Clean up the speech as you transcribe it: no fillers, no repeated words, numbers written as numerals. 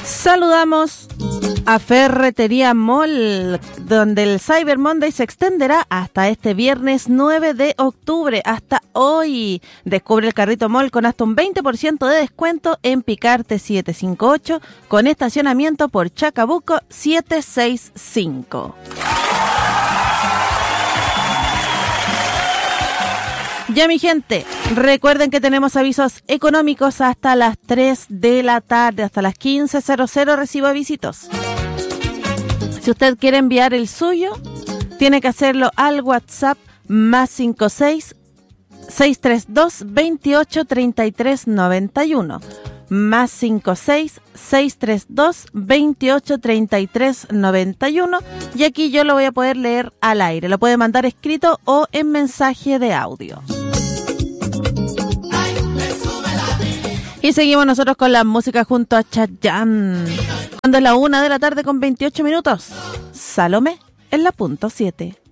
Saludamos a Ferretería Mall, donde el Cyber Monday se extenderá hasta este viernes 9 de octubre, hasta hoy. Descubre el carrito Mall con hasta un 20% de descuento en Picarte 758, con estacionamiento por Chacabuco 765. Ya, mi gente, recuerden que tenemos avisos económicos hasta las 3 de la tarde, hasta las 15:00 recibo avisitos. Si usted quiere enviar el suyo, tiene que hacerlo al WhatsApp +56 632 28 33 91. +56 632 28 33 91. Y aquí yo lo voy a poder leer al aire. Lo puede mandar escrito o en mensaje de audio. Y seguimos nosotros con la música junto a Chayanne. Cuando es la 1 de la tarde con 28 minutos. Salomé en la punto 7.